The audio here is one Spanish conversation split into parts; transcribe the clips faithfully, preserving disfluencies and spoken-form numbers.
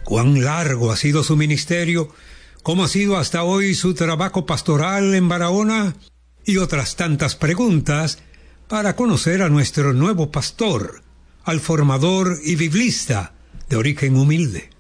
cuán largo ha sido su ministerio, cómo ha sido hasta hoy su trabajo pastoral en Barahona y otras tantas preguntas para conocer a nuestro nuevo pastor, al formador y biblista de origen humilde.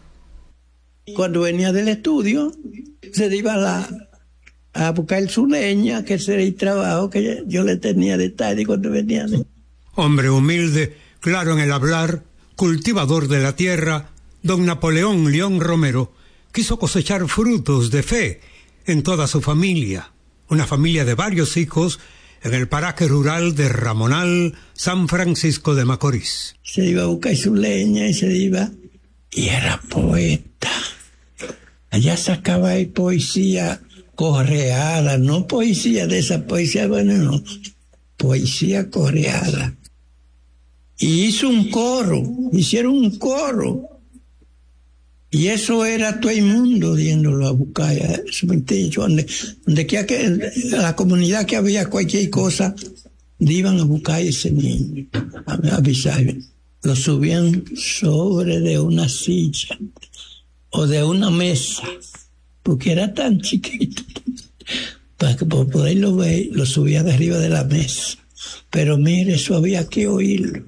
Cuando venía del estudio, se iba a, la, a buscar su leña, que ese era el trabajo que yo le tenía de tarde cuando venía. De... Hombre humilde, claro en el hablar, cultivador de la tierra, don Napoleón León Romero quiso cosechar frutos de fe en toda su familia, una familia de varios hijos en el paraje rural de Ramonal, San Francisco de Macorís. Se iba a buscar su leña y se iba, y era poeta. Allá sacaba ahí poesía correada, no poesía de esa poesía, bueno, no, poesía correada. Y hizo un coro, hicieron un coro. Y eso era todo el mundo yéndolo a buscar. Eso me dicho, donde, donde que, que la comunidad que había cualquier cosa, iban a buscar ese niño, a, a avisar. Lo subían sobre de una silla o de una mesa, porque era tan chiquito. Para que por poderlo ver, lo subía de arriba de la mesa. Pero mire, eso había que oírlo.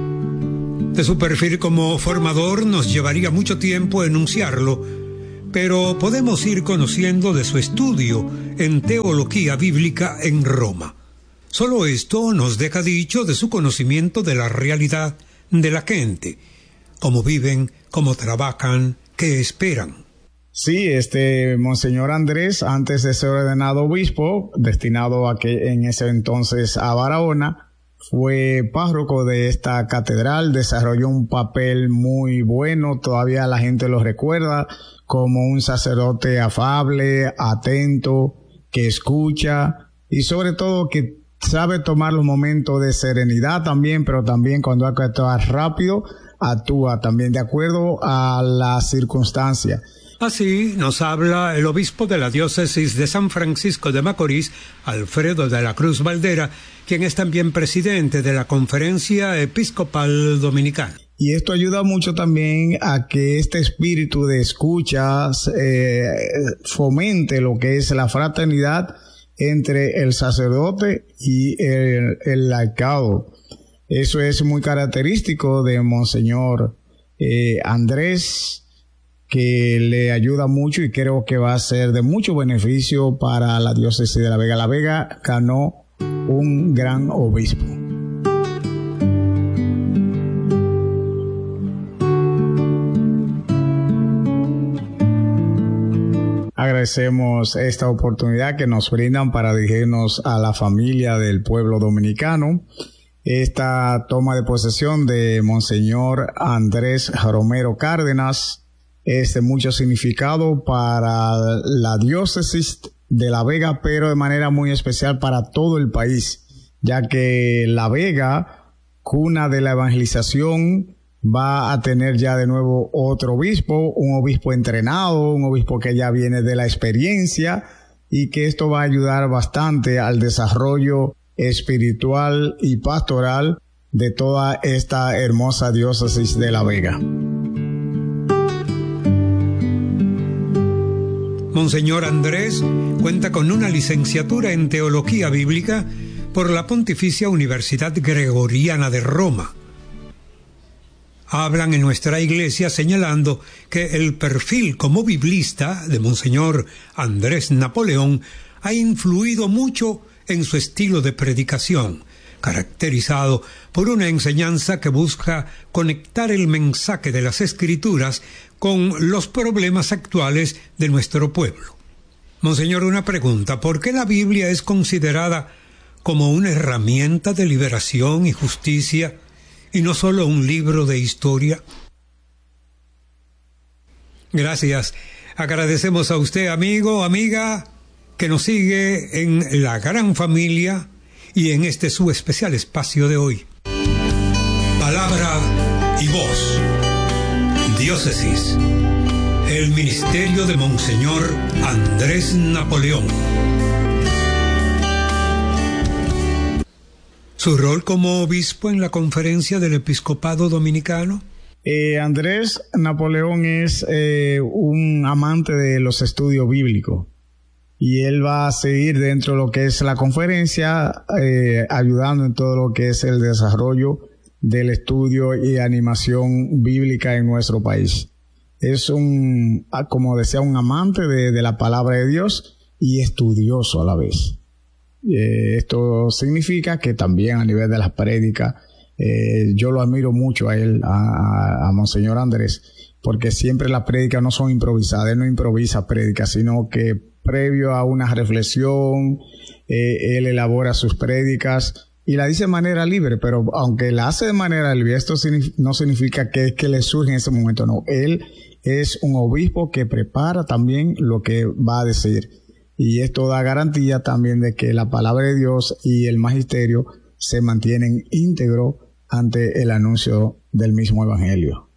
De su perfil como formador nos llevaría mucho tiempo enunciarlo, pero podemos ir conociendo de su estudio en teología bíblica en Roma. Solo esto nos deja dicho de su conocimiento de la realidad de la gente, cómo viven, cómo trabajan, qué esperan. Sí, este Monseñor Andrés, antes de ser ordenado obispo, destinado a que en ese entonces a Barahona, fue párroco de esta catedral, desarrolló un papel muy bueno, todavía la gente lo recuerda como un sacerdote afable, atento, que escucha y sobre todo que sabe tomar los momentos de serenidad también, pero también cuando hay que actuar rápido, actúa también de acuerdo a la circunstancia. Así nos habla el obispo de la diócesis de San Francisco de Macorís, Alfredo de la Cruz Valdera, quien es también presidente de la Conferencia Episcopal Dominicana. Y esto ayuda mucho también a que este espíritu de escuchas eh, fomente lo que es la fraternidad entre el sacerdote y el, el laicado. Eso es muy característico de Monseñor eh, Andrés, que le ayuda mucho y creo que va a ser de mucho beneficio para la diócesis de La Vega. La Vega ganó un gran obispo. Agradecemos esta oportunidad que nos brindan para dirigirnos a la familia del pueblo dominicano. Esta toma de posesión de Monseñor Andrés Romero Cárdenas es de mucho significado para la diócesis de La Vega, pero de manera muy especial para todo el país, ya que La Vega, cuna de la evangelización, va a tener ya de nuevo otro obispo, un obispo entrenado, un obispo que ya viene de la experiencia y que esto va a ayudar bastante al desarrollo espiritual y pastoral de toda esta hermosa diócesis de La Vega. Monseñor Andrés cuenta con una licenciatura en Teología Bíblica por la Pontificia Universidad Gregoriana de Roma. Hablan en nuestra iglesia señalando que el perfil como biblista de Monseñor Andrés Napoleón ha influido mucho en su estilo de predicación, caracterizado por una enseñanza que busca conectar el mensaje de las Escrituras con los problemas actuales de nuestro pueblo. Monseñor, una pregunta: ¿por qué la Biblia es considerada como una herramienta de liberación y justicia y no solo un libro de historia? Gracias. Agradecemos a usted, amigo, amiga, que nos sigue en la gran familia y en este su especial espacio de hoy. Palabra y voz. Diócesis. El ministerio de Monseñor Andrés Napoleón. Su rol como obispo en la Conferencia del Episcopado Dominicano. Eh, Andrés Napoleón es eh, un amante de los estudios bíblicos y él va a seguir dentro de lo que es la conferencia, eh, ayudando en todo lo que es el desarrollo del estudio y animación bíblica en nuestro país. Es un, como decía, un amante de, de la palabra de Dios y estudioso a la vez. Eh, esto significa que también a nivel de las prédicas, eh, yo lo admiro mucho a él, a, a, a Monseñor Andrés, porque siempre las prédicas no son improvisadas. Él no improvisa prédicas, sino que previo a una reflexión, eh, él elabora sus prédicas y la dice de manera libre, pero aunque la hace de manera libre, esto no significa que es que le surge en ese momento, no. Él es un obispo que prepara también lo que va a decir. Y esto da garantía también de que la palabra de Dios y el magisterio se mantienen íntegros ante el anuncio del mismo evangelio.